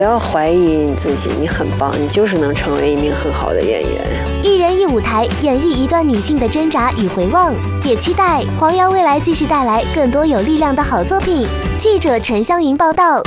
不要怀疑你自己，你很棒，你就是能成为一名很好的演员。 一人一舞台，演绎一段女性的挣扎与回望，也期待黄瑶未来继续带来更多有力量的好作品。记者陈香云报道。